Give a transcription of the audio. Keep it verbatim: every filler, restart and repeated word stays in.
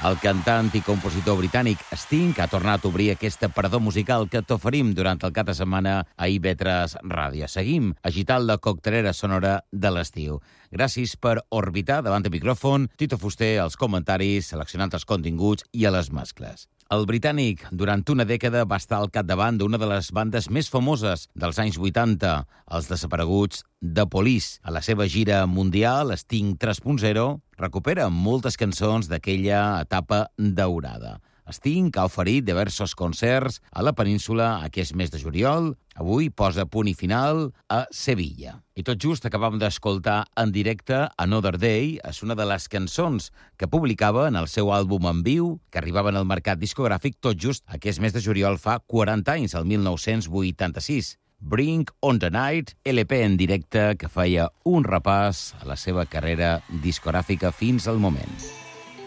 El cantant i compositor britànic Sting ha tornat a obrir aquesta parador musical que t'oferim durant el cap de setmana a I V tres Ràdio. Seguim agitant la coctelera sonora de l'estiu. Gràcies per orbitar davant del micròfon. Tito Fuster als comentaris, seleccionant els continguts i a les mescles. El britànic, durant una dècada, va estar al capdavant d'una de les bandes més famoses dels anys vuitanta, els desapareguts The Police. A la seva gira mundial, Sting tres punt zero recupera moltes cançons d'aquella etapa daurada. Sting ha oferit diversos concerts a la península aquest mes de juliol. Avui posa punt i final a Sevilla. I tot just acabam d'escoltar en directe Another Day. És una de les cançons que publicava en el seu àlbum en viu, que arribaven al mercat discogràfic tot just aquest mes de juliol fa quaranta anys, el mil nou-cents vuitanta-sis. Bring on the Night, L P en directe que feia un repàs a la seva carrera discogràfica fins al moment.